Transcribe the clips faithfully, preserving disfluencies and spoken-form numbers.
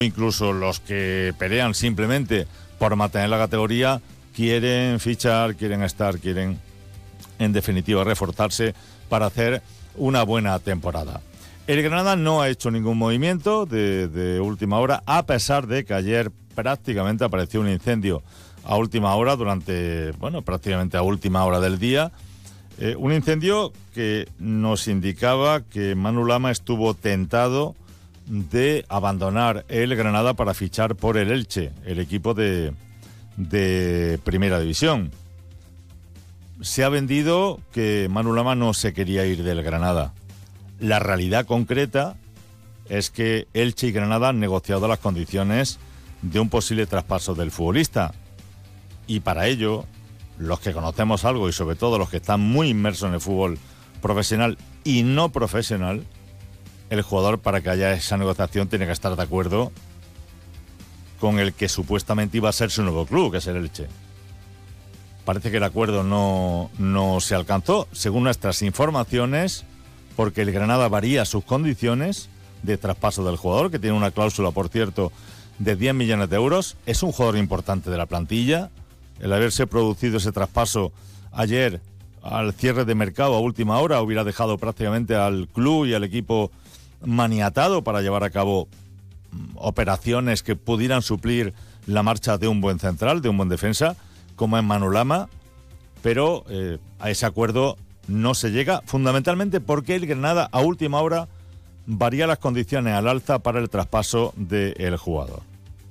Incluso los que pelean simplemente por mantener la categoría quieren fichar, quieren estar, quieren en definitiva reforzarse para hacer una buena temporada. El Granada no ha hecho ningún movimiento de, de última hora, a pesar de que ayer prácticamente apareció un incendio a última hora, durante, bueno, prácticamente a última hora del día. Eh, un incendio que nos indicaba que Manu Lama estuvo tentado de abandonar el Granada para fichar por el Elche, el equipo de, de Primera División. Se ha vendido que Manu Lama no se quería ir del Granada. La realidad concreta es que Elche y Granada han negociado las condiciones de un posible traspaso del futbolista. Y para ello, los que conocemos algo y sobre todo los que están muy inmersos en el fútbol profesional y no profesional, el jugador, para que haya esa negociación, tiene que estar de acuerdo con el que supuestamente iba a ser su nuevo club, que es el Elche. Parece que el acuerdo no, no se alcanzó, según nuestras informaciones, porque el Granada varía sus condiciones de traspaso del jugador, que tiene una cláusula, por cierto, de diez millones de euros. Es un jugador importante de la plantilla. El haberse producido ese traspaso ayer al cierre de mercado a última hora hubiera dejado prácticamente al club y al equipo maniatado para llevar a cabo operaciones que pudieran suplir la marcha de un buen central, de un buen defensa, como es Manu Lama, pero eh, a ese acuerdo no se llega, fundamentalmente porque el Granada a última hora varía las condiciones al alza para el traspaso del jugador.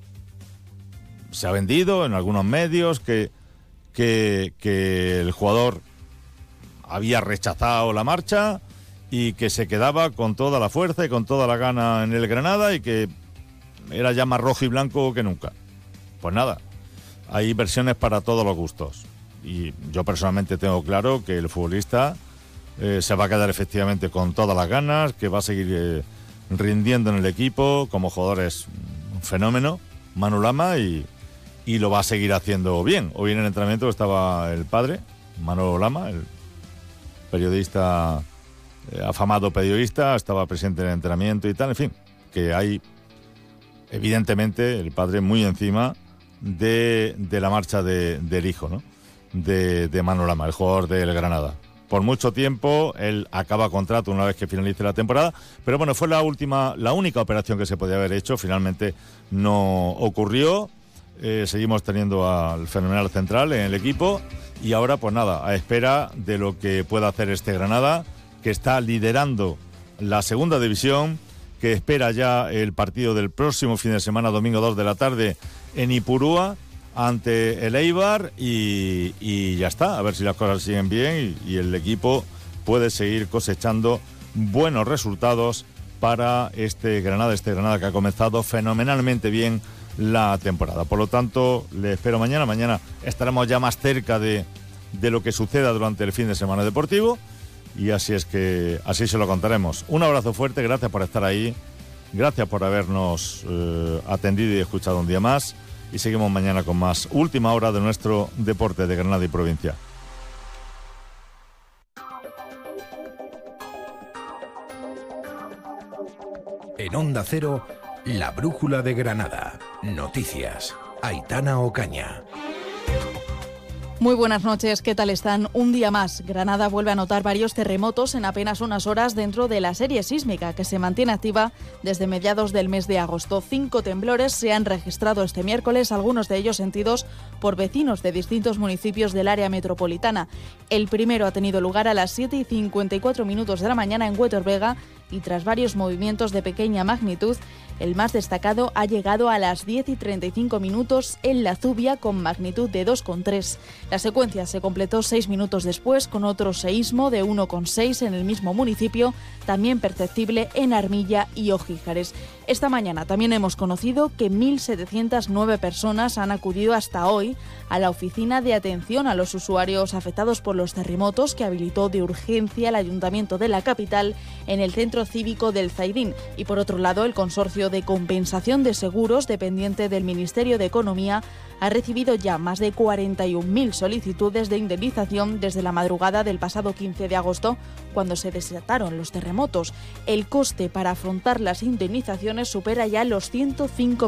Se ha vendido en algunos medios que, que, que el jugador había rechazado la marcha y que se quedaba con toda la fuerza y con toda la gana en el Granada y que era ya más rojo y blanco que nunca. Pues nada, hay versiones para todos los gustos. Y yo personalmente tengo claro que el futbolista eh, se va a quedar efectivamente con todas las ganas, que va a seguir eh, rindiendo en el equipo, como jugador es un fenómeno, Manu Lama, y, y lo va a seguir haciendo bien. Hoy en el entrenamiento estaba el padre, Manolo Lama, el periodista, eh, afamado periodista, estaba presente en el entrenamiento y tal, en fin, que hay evidentemente el padre muy encima de, de la marcha de, del hijo, ¿no? De, de Manu Lama, el jugador del Granada. Por mucho tiempo, él acaba contrato una vez que finalice la temporada, pero bueno, fue la última, la única operación que se podía haber hecho, finalmente no ocurrió. Eh, seguimos teniendo al fenomenal central en el equipo y ahora pues nada, a espera de lo que pueda hacer este Granada, que está liderando la segunda división, que espera ya el partido del próximo fin de semana, domingo dos de la tarde, en Ipurúa, ante el Eibar, y, y ya está, a ver si las cosas siguen bien y, y el equipo puede seguir cosechando buenos resultados para este Granada, este Granada que ha comenzado fenomenalmente bien la temporada. Por lo tanto, le espero mañana, mañana estaremos ya más cerca de, de lo que suceda durante el fin de semana deportivo, y así es que así se lo contaremos. Un abrazo fuerte, gracias por estar ahí, gracias por habernos eh, atendido y escuchado un día más. Y seguimos mañana con más última hora de nuestro deporte de Granada y provincia. En Onda Cero, la brújula de Granada. Noticias. Aitana Ocaña. Muy buenas noches, ¿qué tal están? Un día más, Granada vuelve a notar varios terremotos en apenas unas horas dentro de la serie sísmica que se mantiene activa desde mediados del mes de agosto. Cinco temblores se han registrado este miércoles, algunos de ellos sentidos por vecinos de distintos municipios del área metropolitana. El primero ha tenido lugar a las siete y cincuenta y cuatro minutos de la mañana en Huétor Vega y tras varios movimientos de pequeña magnitud, el más destacado ha llegado a las diez y treinta y cinco minutos en La Zubia con magnitud de dos coma tres. La secuencia se completó seis minutos después con otro seísmo de uno coma seis en el mismo municipio, también perceptible en Armilla y Ojíjares. Esta mañana también hemos conocido que mil setecientas nueve personas han acudido hasta hoy a la oficina de atención a los usuarios afectados por los terremotos que habilitó de urgencia el Ayuntamiento de la capital en el Centro Cívico del Zaidín. Y por otro lado, el Consorcio de Compensación de Seguros, dependiente del Ministerio de Economía, ha recibido ya más de cuarenta y un mil solicitudes de indemnización desde la madrugada del pasado quince de agosto, cuando se desataron los terremotos. El coste para afrontar las indemnizaciones supera ya los ciento cinco